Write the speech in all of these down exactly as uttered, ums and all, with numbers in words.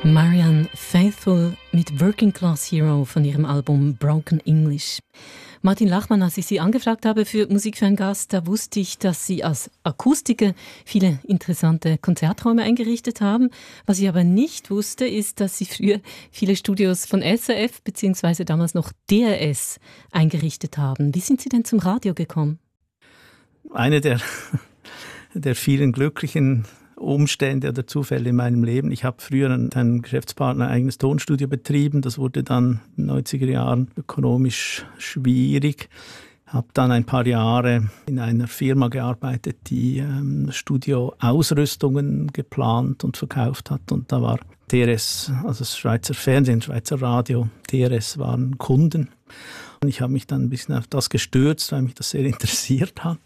Marianne Faithfull mit Working Class Hero von ihrem Album Broken English. Martin Lachmann, als ich Sie angefragt habe für Musik für einen Gast, da wusste ich, dass Sie als Akustiker viele interessante Konzerträume eingerichtet haben. Was ich aber nicht wusste, ist, dass Sie früher viele Studios von S R F bzw. damals noch D R S eingerichtet haben. Wie sind Sie denn zum Radio gekommen? Eine der, der vielen glücklichen Umstände oder Zufälle in meinem Leben. Ich habe früher mit einem Geschäftspartner ein eigenes Tonstudio betrieben. Das wurde dann in den neunziger Jahren ökonomisch schwierig. Ich habe dann ein paar Jahre in einer Firma gearbeitet, die ähm, Studioausrüstungen geplant und verkauft hat. Und da war T R S, also das Schweizer Fernsehen, Schweizer Radio, T R S waren Kunden. Und ich habe mich dann ein bisschen auf das gestürzt, weil mich das sehr interessiert hat.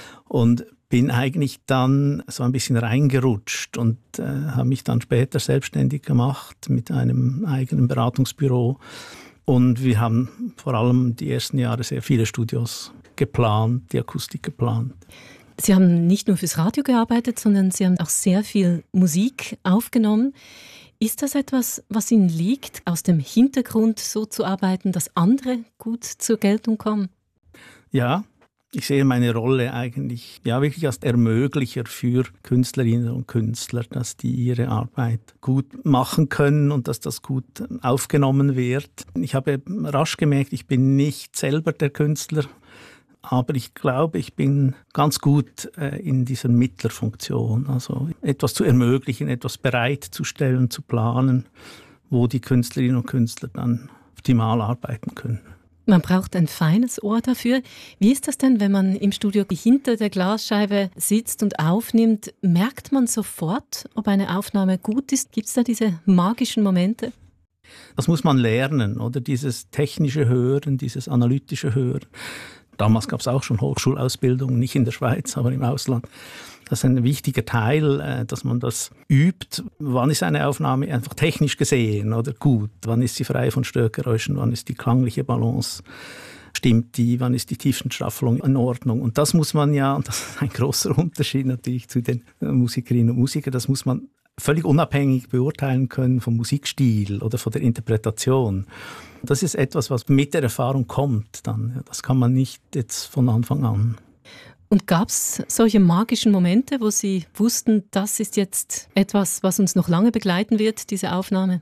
Und bin eigentlich dann so ein bisschen reingerutscht und äh, habe mich dann später selbstständig gemacht mit einem eigenen Beratungsbüro. Und wir haben vor allem die ersten Jahre sehr viele Studios geplant, die Akustik geplant. Sie haben nicht nur fürs Radio gearbeitet, sondern Sie haben auch sehr viel Musik aufgenommen. Ist das etwas, was Ihnen liegt, aus dem Hintergrund so zu arbeiten, dass andere gut zur Geltung kommen? Ja. Ich sehe meine Rolle eigentlich ja wirklich als Ermöglicher für Künstlerinnen und Künstler, dass die ihre Arbeit gut machen können und dass das gut aufgenommen wird. Ich habe rasch gemerkt, ich bin nicht selber der Künstler, aber ich glaube, ich bin ganz gut äh, in dieser Mittlerfunktion. Also etwas zu ermöglichen, etwas bereitzustellen, zu planen, wo die Künstlerinnen und Künstler dann optimal arbeiten können. Man braucht ein feines Ohr dafür. Wie ist das denn, wenn man im Studio hinter der Glasscheibe sitzt und aufnimmt? Merkt man sofort, ob eine Aufnahme gut ist? Gibt es da diese magischen Momente? Das muss man lernen, oder? Dieses technische Hören, dieses analytische Hören. Damals gab es auch schon Hochschulausbildung, nicht in der Schweiz, aber im Ausland. Das ist ein wichtiger Teil, dass man das übt. Wann ist eine Aufnahme einfach technisch gesehen oder gut? Wann ist sie frei von Störgeräuschen? Wann ist die klangliche Balance? Stimmt die? Wann ist die Tiefenstaffelung in Ordnung? Und das muss man ja, und das ist ein großer Unterschied natürlich zu den Musikerinnen und Musikern, das muss man völlig unabhängig beurteilen können vom Musikstil oder von der Interpretation. Das ist etwas, was mit der Erfahrung kommt dann. Das kann man nicht jetzt von Anfang an. Und gab es solche magischen Momente, wo Sie wussten, das ist jetzt etwas, was uns noch lange begleiten wird, diese Aufnahme?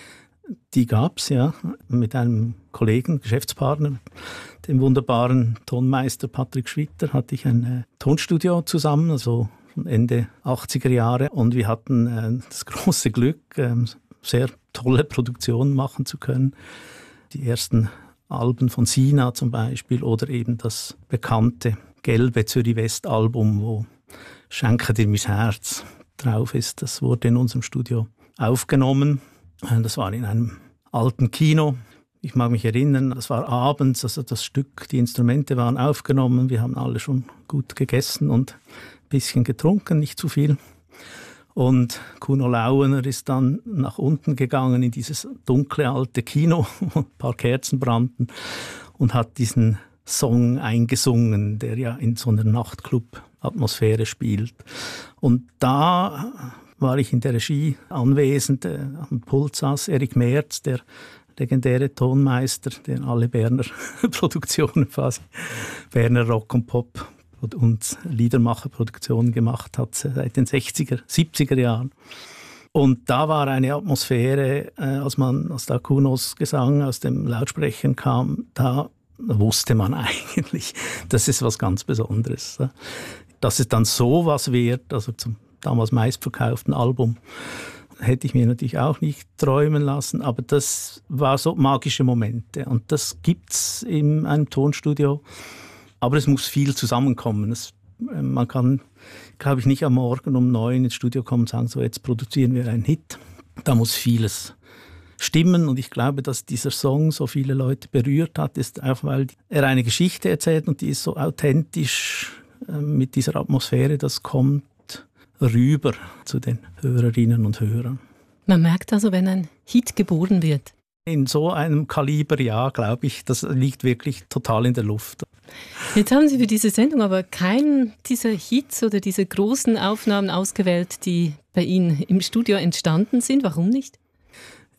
Die gab es, ja. Mit einem Kollegen, Geschäftspartner, dem wunderbaren Tonmeister Patrick Schwitter, hatte ich ein äh, Tonstudio zusammen, also Ende achtziger Jahre. Und wir hatten äh, das große Glück, äh, sehr tolle Produktionen machen zu können. Die ersten Alben von Sina zum Beispiel oder eben das bekannte gelbe Zürich-West-Album, wo «Schenke dir mein Herz» drauf ist. Das wurde in unserem Studio aufgenommen. Das war in einem alten Kino. Ich mag mich erinnern, das war abends, also das Stück, die Instrumente waren aufgenommen. Wir haben alle schon gut gegessen und ein bisschen getrunken, nicht zu viel. Und Kuno Lauener ist dann nach unten gegangen in dieses dunkle alte Kino, wo ein paar Kerzen brannten, und hat diesen Song eingesungen, der ja in so einer Nachtclub-Atmosphäre spielt. Und da war ich in der Regie anwesend. Am Pult saß Erik Merz, der legendäre Tonmeister, der alle Berner Produktionen quasi, Berner Rock und Pop und Liedermacherproduktionen gemacht hat seit den sechziger, siebziger Jahren. Und da war eine Atmosphäre, als man, als da Kunos Gesang aus dem Lautsprechern kam, da wusste man eigentlich, das ist was ganz Besonderes. Dass es dann so was wird, also zum damals meistverkauften Album, hätte ich mir natürlich auch nicht träumen lassen, aber das war so magische Momente und das gibt's in einem Tonstudio, aber es muss viel zusammenkommen. Es, man kann, glaube ich, nicht am Morgen um neun ins Studio kommen und sagen, so jetzt produzieren wir einen Hit. Da muss vieles stimmen und ich glaube, dass dieser Song so viele Leute berührt hat, ist auch, weil er eine Geschichte erzählt und die ist so authentisch äh, mit dieser Atmosphäre, das kommt rüber zu den Hörerinnen und Hörern. Man merkt also, wenn ein Hit geboren wird. In so einem Kaliber, ja, glaube ich, das liegt wirklich total in der Luft. Jetzt haben Sie für diese Sendung aber keinen dieser Hits oder diese großen Aufnahmen ausgewählt, die bei Ihnen im Studio entstanden sind. Warum nicht?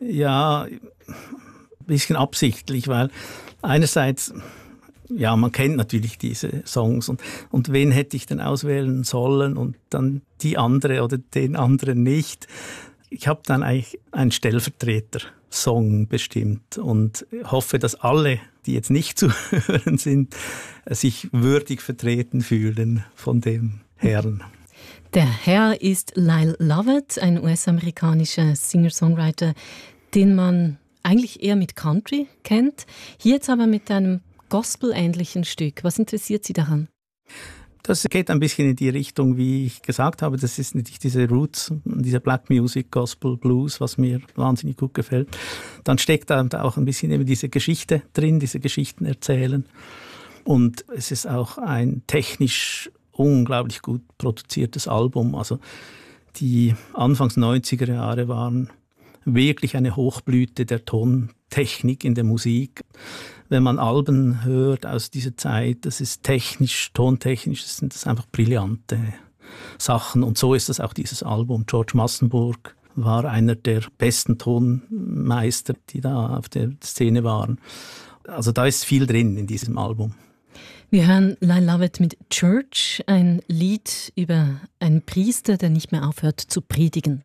Ja, ein bisschen absichtlich, weil einerseits, ja, man kennt natürlich diese Songs und, und wen hätte ich denn auswählen sollen und dann die andere oder den anderen nicht. Ich habe dann eigentlich einen Stellvertreter-Song bestimmt und hoffe, dass alle, die jetzt nicht zu hören sind, sich würdig vertreten fühlen von dem Herrn. Der Herr ist Lyle Lovett, ein U S-amerikanischer Singer-Songwriter, den man eigentlich eher mit Country kennt. Hier jetzt aber mit einem Gospel-ähnlichen Stück. Was interessiert Sie daran? Das geht ein bisschen in die Richtung, wie ich gesagt habe. Das ist natürlich diese Roots, diese Black Music, Gospel, Blues, was mir wahnsinnig gut gefällt. Dann steckt da auch ein bisschen eben diese Geschichte drin, diese Geschichten erzählen. Und es ist auch ein technisch unglaublich gut produziertes Album. Also die Anfangs neunziger Jahre waren wirklich eine Hochblüte der Tontechnik in der Musik. Wenn man Alben hört aus dieser Zeit, das ist technisch, tontechnisch, das sind das einfach brillante Sachen. Und so ist das auch dieses Album. George Massenburg war einer der besten Tonmeister, die da auf der Szene waren. Also da ist viel drin in diesem Album. Wir hören Lyle Lovett mit Church, ein Lied über einen Priester, der nicht mehr aufhört zu predigen.